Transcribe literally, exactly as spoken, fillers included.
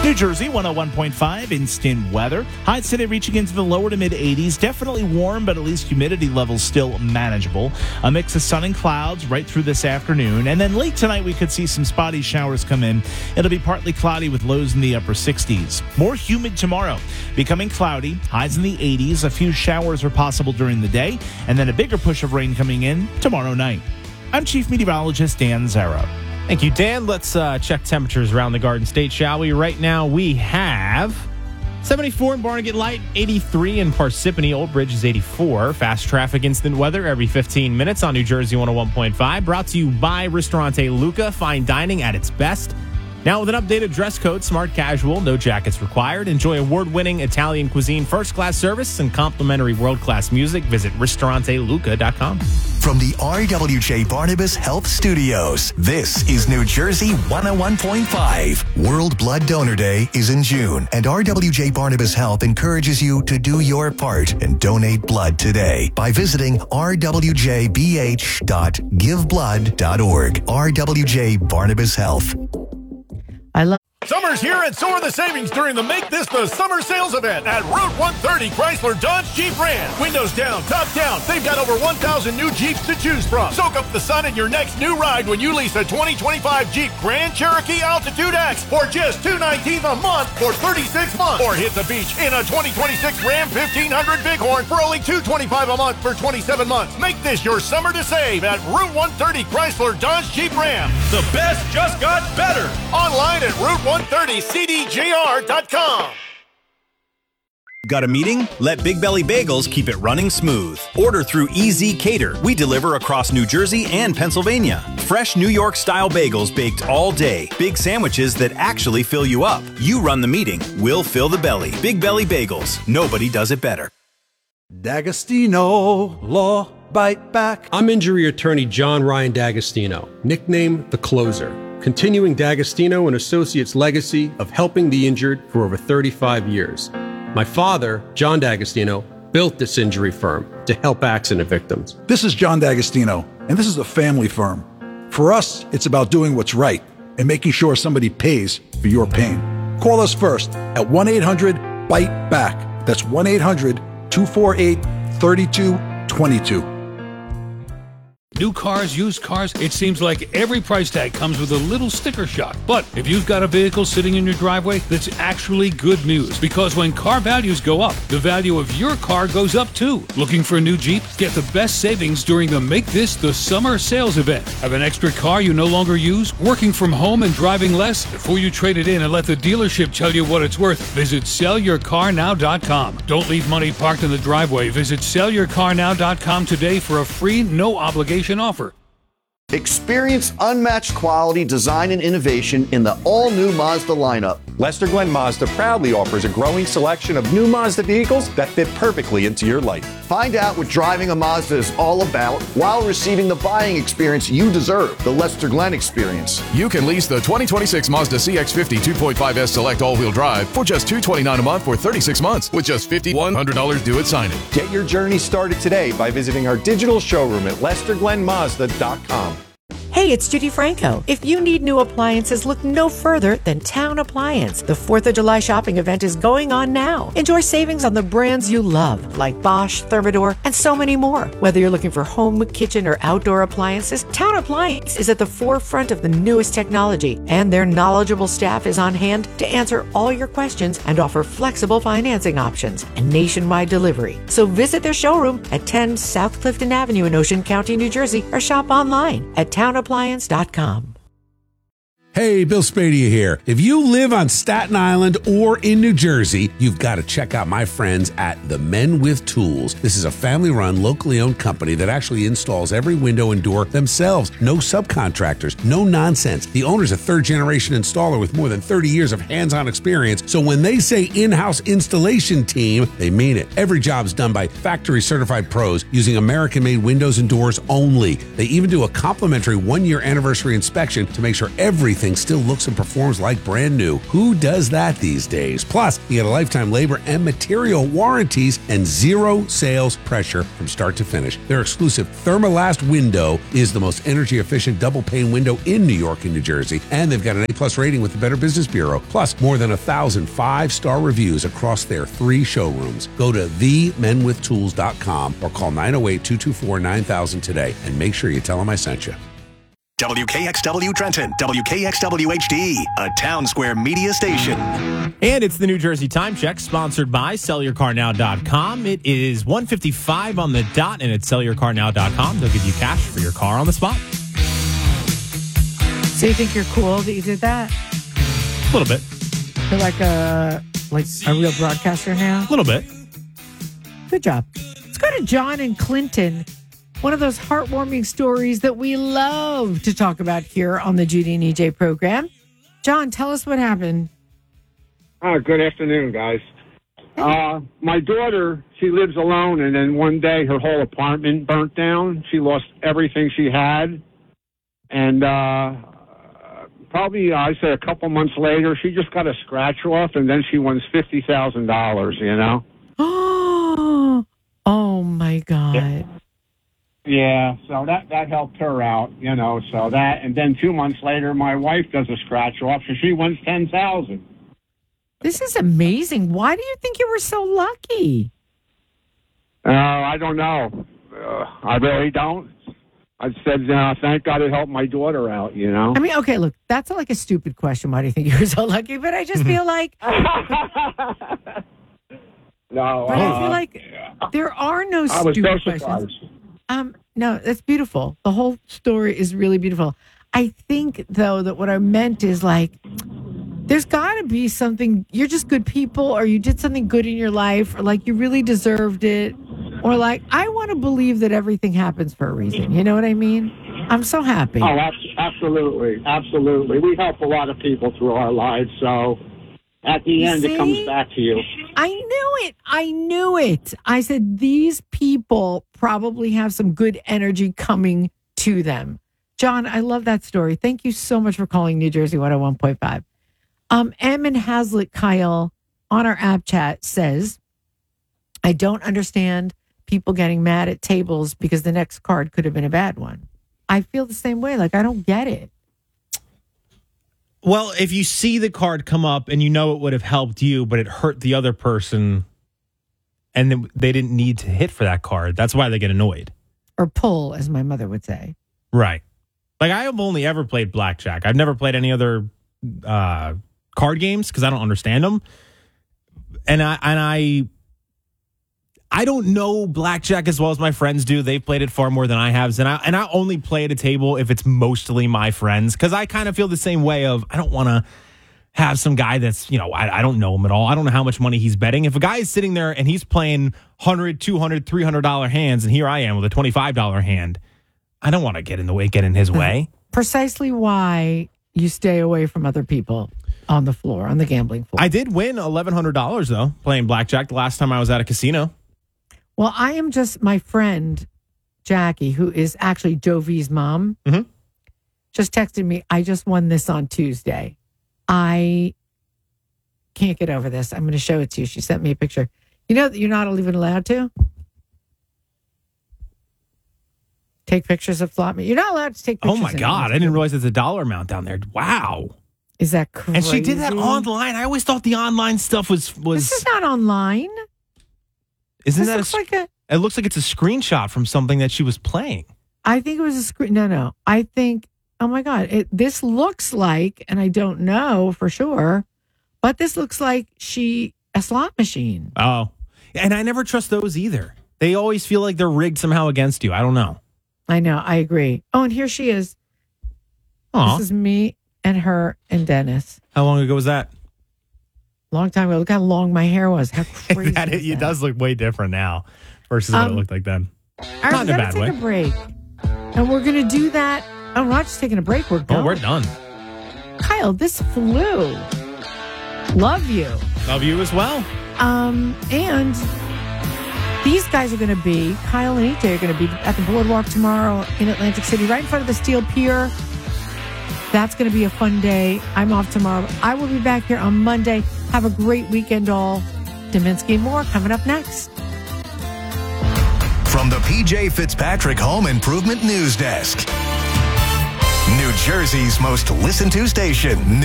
New Jersey, one oh one point five, instant weather. Highs today reaching into the lower to mid eighties. Definitely warm, but at least humidity levels still manageable. A mix of sun and clouds right through this afternoon. And then late tonight, we could see some spotty showers come in. It'll be partly cloudy with lows in the upper sixties. More humid tomorrow. Becoming cloudy, highs in the eighties. A few showers are possible during the day. And then a bigger push of rain coming in tomorrow night. I'm Chief Meteorologist Dan Zarrow. Thank you, Dan. Let's uh, check temperatures around the Garden State, shall we? Right now, we have seventy-four in Barnegat Light, eighty-three in Parsippany. Old Bridge is eighty-four. Fast traffic instant weather every fifteen minutes on New Jersey one oh one point five. Brought to you by Ristorante Luca. Fine dining at its best. Now with an updated dress code, smart casual, no jackets required. Enjoy award-winning Italian cuisine, first-class service, and complimentary world-class music. Visit ristorante luca dot com. From the R W J Barnabas Health Studios, this is New Jersey one oh one point five. World Blood Donor Day is in June, and R W J Barnabas Health encourages you to do your part and donate blood today by visiting r w j b h dot give blood dot org. R W J Barnabas Health. I love Summer's here, and so are the savings during the Make This the Summer sales event at Route one thirty Chrysler Dodge Jeep Ram. Windows down, top down. They've got over one thousand new Jeeps to choose from. Soak up the sun in your next new ride when you lease a twenty twenty-five Jeep Grand Cherokee Altitude X for just two hundred nineteen dollars a month for thirty-six months. Or hit the beach in a twenty twenty-six Ram fifteen hundred Bighorn for only two hundred twenty-five dollars a month for twenty-seven months. Make this your summer to save at Route one thirty Chrysler Dodge Jeep Ram. The best just got better. Online at Route one thirty C D J R dot com. Got a meeting? Let Big Belly Bagels keep it running smooth. Order through E Z Cater. We deliver across New Jersey and Pennsylvania. Fresh New York-style bagels baked all day. Big sandwiches that actually fill you up. You run the meeting. We'll fill the belly. Big Belly Bagels. Nobody does it better. D'Agostino Law Bite Back. I'm injury attorney John Ryan D'Agostino, nicknamed The Closer, continuing D'Agostino and Associates' legacy of helping the injured for over thirty-five years. My father, John D'Agostino, built this injury firm to help accident victims. This is John D'Agostino, and this is a family firm. For us, it's about doing what's right and making sure somebody pays for your pain. Call us first at one eight hundred bite back. That's one eight hundred two four eight three two two two. New cars, used cars, it seems like every price tag comes with a little sticker shock. But if you've got a vehicle sitting in your driveway, that's actually good news. Because when car values go up, the value of your car goes up too. Looking for a new Jeep? Get the best savings during the Make This the Summer sales event. Have an extra car you no longer use? Working from home and driving less? Before you trade it in and let the dealership tell you what it's worth, visit sell your car now dot com. Don't leave money parked in the driveway. Visit sell your car now dot com today for a free, no obligation offer. Experience unmatched quality, design, and innovation in the all-new Mazda lineup. Lester Glenn Mazda proudly offers a growing selection of new Mazda vehicles that fit perfectly into your life. Find out what driving a Mazda is all about while receiving the buying experience you deserve, the Lester Glenn experience. You can lease the twenty twenty-six Mazda C X fifty two point five S Select all-wheel drive for just two hundred twenty-nine dollars a month for thirty-six months with just five thousand one hundred dollars due at signing. Get your journey started today by visiting our digital showroom at lester glenn mazda dot com. Hey, it's Judy Franco. If you need new appliances, look no further than Town Appliance. The fourth of July shopping event is going on now. Enjoy savings on the brands you love, like Bosch, Thermador, and so many more. Whether you're looking for home, kitchen, or outdoor appliances, Town Appliance is at the forefront of the newest technology, and their knowledgeable staff is on hand to answer all your questions and offer flexible financing options and nationwide delivery. So visit their showroom at ten South Clifton Avenue in Ocean County, New Jersey, or shop online at town appliance dot com. Hey, Bill Spadia here. If you live on Staten Island or in New Jersey, you've got to check out my friends at The Men With Tools. This is a family-run, locally owned company that actually installs every window and door themselves. No subcontractors, no nonsense. The owner's a third-generation installer with more than thirty years of hands-on experience. So when they say in-house installation team, they mean it. Every job's done by factory-certified pros using American-made windows and doors only. They even do a complimentary one-year anniversary inspection to make sure everything everything still looks and performs like brand new. Who does that these days? Plus, you get a lifetime labor and material warranties and zero sales pressure from start to finish. Their exclusive Thermalast window is the most energy efficient double pane window in New York and New Jersey, and they've got an A-plus rating with the Better Business Bureau, plus more than a thousand five-star reviews across their three showrooms. Go to the men with tools dot com or call nine oh eight, two two four, nine thousand today, and make sure you tell them I sent you. W K X W Trenton, W K X W H D, a Town Square media station. And it's the New Jersey Time Check, sponsored by sell your car now dot com. It is one fifty-five on the dot, and at sell your car now dot com, they'll give you cash for your car on the spot. So you think you're cool that you did that? A little bit. You're like a like a real broadcaster now? A little bit. Good job. Let's go to John and Clinton. One of those heartwarming stories that we love to talk about here on the Judy and E J program. John, tell us what happened. Oh, good afternoon, guys. Uh, my daughter, she lives alone, and then one day her whole apartment burnt down. She lost everything she had. And uh, probably, uh, I say a couple months later, she just got a scratch off, and then she wins fifty thousand dollars, you know? Oh, oh my God. Yeah. Yeah, so that, that helped her out, you know, so that, and then two months later, my wife does a scratch off, and she wins ten thousand dollars. This is amazing. Why do you think you were so lucky? Uh, I don't know. Uh, I really don't. I said, uh, thank God it helped my daughter out, you know? I mean, okay, look, that's like a stupid question. Why do you think you were so lucky? But I just feel like... no, but uh, I feel like yeah. there are no I was stupid so questions. surprised. Um, no, that's beautiful. The whole story is really beautiful. I think, though, that what I meant is like, there's got to be something, you're just good people, or you did something good in your life, or like you really deserved it, or like, I want to believe that everything happens for a reason. You know what I mean? I'm so happy. Oh, absolutely. Absolutely. We help a lot of people through our lives, so at the You end, see? it comes back to you. I knew it. I knew it. I said, these people probably have some good energy coming to them. John, I love that story. Thank you so much for calling New Jersey one oh one point five. Um, M in Hazlitt, Kyle, on our app chat says, I don't understand people getting mad at tables because the next card could have been a bad one. I feel the same way. Like, I don't get it. Well, if you see the card come up and you know it would have helped you, but it hurt the other person, and then they didn't need to hit for that card, that's why they get annoyed. Or pull, as my mother would say. Right. Like, I have only ever played blackjack. I've never played any other uh, card games because I don't understand them. And I and I I don't know blackjack as well as my friends do. They've played it far more than I have. And I, and I only play at a table if it's mostly my friends, because I kind of feel the same way of, I don't want to have some guy that's, you know, I, I don't know him at all. I don't know how much money he's betting. If a guy is sitting there and he's playing one hundred, two hundred, three hundred dollars hands, and here I am with a twenty-five dollars hand, I don't want to get in the way, get in his way. Precisely why you stay away from other people on the floor, on the gambling floor. I did win eleven hundred dollars, though, playing blackjack the last time I was at a casino. Well, I am just my friend, Jackie, who is actually Joe V's mom, mm-hmm. just texted me, I just won this on Tuesday. I can't get over this. I'm going to show it to you. She sent me a picture. You know that you're not even allowed to take pictures of slot machines. You're not allowed to take pictures. Oh, my God. I didn't realize there's a dollar amount down there. Wow. Is that crazy? And she did that online. I always thought the online stuff was... was This is not online. Isn't this that looks a, like a... It looks like it's a screenshot from something that she was playing. I think it was a screen. No, no. I think, oh, my God. It, this looks like, and I don't know for sure, but this looks like she... a slot machine. Oh. And I never trust those either. They always feel like they're rigged somehow against you. I don't know. I know. I agree. Oh, and here she is. Aww. This is me and her and Dennis. How long ago was that? Long time ago. Look how long my hair was. How crazy that, is it that? does look way different now versus Um, what it looked like then. All right, Not in we a gotta bad take way. a break. And we're going to do that. Oh, we're not just taking a break. We're going. Oh, we're done. Kyle, this flew. Love you. Love you as well. Um, and these guys are going to be, Kyle and E J are going to be at the Boardwalk tomorrow in Atlantic City, right in front of the Steel Pier. That's going to be a fun day. I'm off tomorrow. I will be back here on Monday. Have a great weekend, all. Dominski and more coming up next. From the P J Fitzpatrick Home Improvement News Desk, New Jersey's most listened to station.